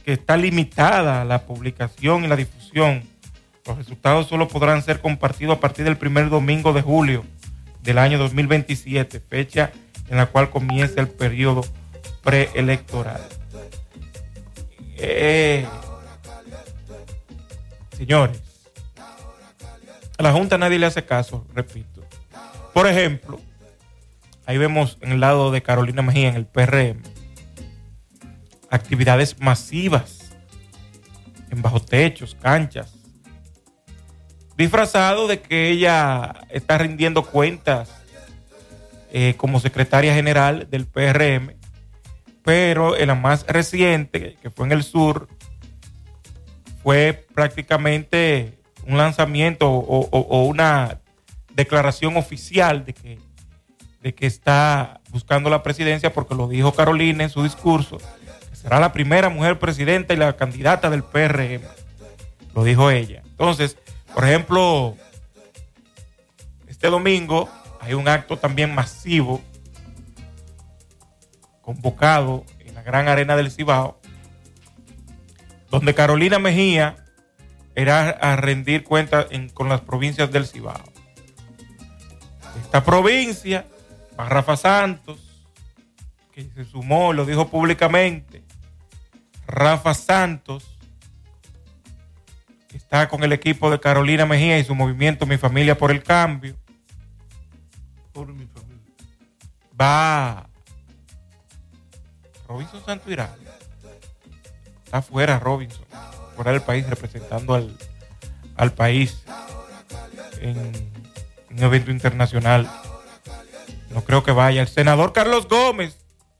que está limitada la publicación y la difusión. Los resultados solo podrán ser compartidos a partir del primer domingo de julio del año 2027, fecha en la cual comienza el periodo preelectoral. Señores, a la Junta nadie le hace caso, repito. Por ejemplo, ahí vemos en el lado de Carolina Mejía, en el PRM, actividades masivas en bajo techos, canchas, disfrazado de que ella está rindiendo cuentas como secretaria general del PRM, pero en la más reciente, que fue en el sur, fue prácticamente un lanzamiento o una declaración oficial de que está buscando la presidencia, porque lo dijo Carolina en su discurso, que será la primera mujer presidenta y la candidata del PRM. Lo dijo ella. Entonces, por ejemplo, este domingo hay un acto también masivo convocado en la Gran Arena del Cibao, donde Carolina Mejía irá a rendir cuentas con las provincias del Cibao. Esta provincia, va Rafa Santos, que se sumó, lo dijo públicamente. Rafa Santos está con el equipo de Carolina Mejía y su movimiento Mi Familia por el Cambio. Por mi familia. Va Robinson Santuirán. Está fuera Robinson, fuera del país, representando al país en un evento internacional. No creo que vaya. El senador Carlos Gómez,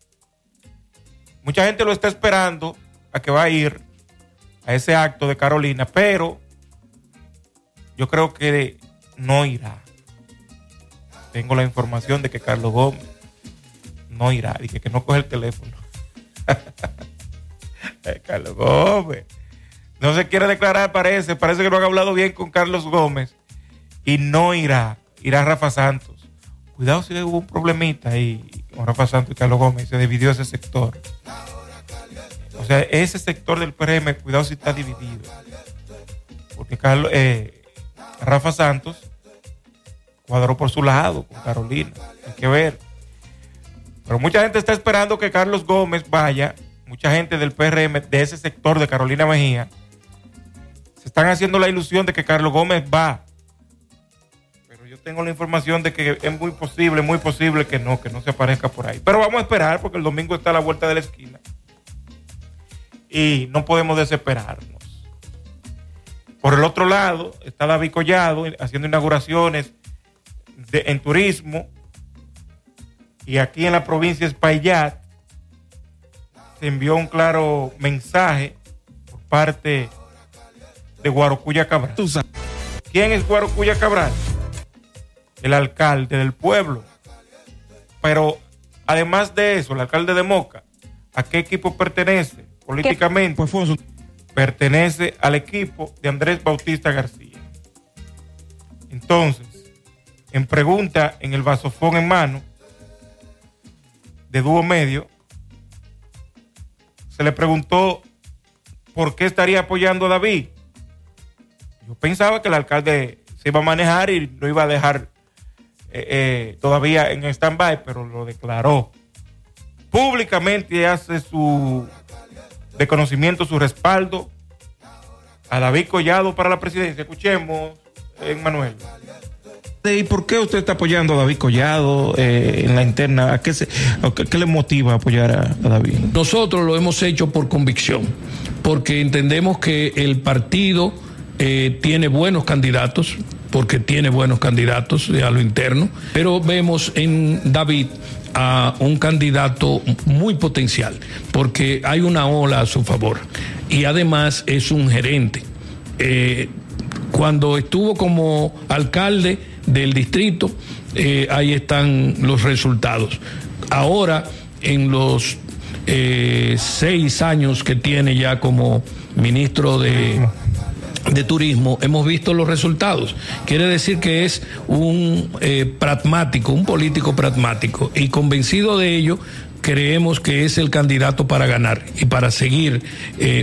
mucha gente lo está esperando a que va a ir a ese acto de Carolina, pero yo creo que no irá. Tengo la información de que Carlos Gómez no irá, y que no coge el teléfono. Carlos Gómez no se quiere declarar, parece que no han hablado bien con Carlos Gómez y no irá. Irá Rafa Santos. Cuidado si hubo un problemita ahí con Rafa Santos y Carlos Gómez, se dividió ese sector. O sea, ese sector del PRM, cuidado si está dividido, porque Rafa Santos cuadró por su lado con Carolina, hay que ver. Pero mucha gente está esperando que Carlos Gómez vaya, mucha gente del PRM, de ese sector de Carolina Mejía, se están haciendo la ilusión de que Carlos Gómez va. Pero yo tengo la información de que es muy posible que no se aparezca por ahí. Pero vamos a esperar, porque el domingo está a la vuelta de la esquina y no podemos desesperarnos. Por el otro lado está David Collado haciendo inauguraciones en turismo, y aquí en la provincia de Espaillat se envió un claro mensaje por parte de Guarocuya Cabral. ¿Quién es Guarocuya Cabral? El alcalde del pueblo. Pero además de eso, el alcalde de Moca, ¿a qué equipo pertenece políticamente? Pues pertenece al equipo de Andrés Bautista García. Entonces, en pregunta en el vasofón en mano de Dúo Medio, se le preguntó por qué estaría apoyando a David. Yo pensaba que el alcalde se iba a manejar y lo iba a dejar todavía en stand-by, pero lo declaró públicamente y hace su reconocimiento, su respaldo a David Collado para la presidencia. Escuchemos, Manuel. ¿Y por qué usted está apoyando a David Collado en la interna? ¿Qué le motiva a apoyar a David? Nosotros lo hemos hecho por convicción, porque entendemos que el partido tiene buenos candidatos, porque tiene buenos candidatos a lo interno, pero vemos en David a un candidato muy potencial, porque hay una ola a su favor y además es un gerente. Cuando estuvo como alcalde del distrito, ahí están los resultados. Ahora, en los 6 años que tiene ya como ministro de turismo, hemos visto los resultados. Quiere decir que es un pragmático, un político pragmático, y convencido de ello, creemos que es el candidato para ganar y para seguir